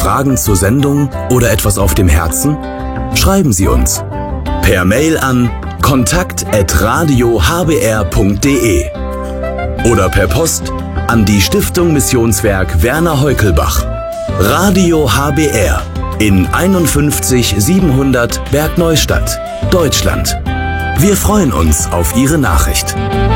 Fragen zur Sendung oder etwas auf dem Herzen? Schreiben Sie uns. Per Mail an kontakt@radiohbr.de oder per Post an die Stiftung Missionswerk Werner Heukelbach. Radio HBR in 51 700 Bergneustadt, Deutschland. Wir freuen uns auf Ihre Nachricht.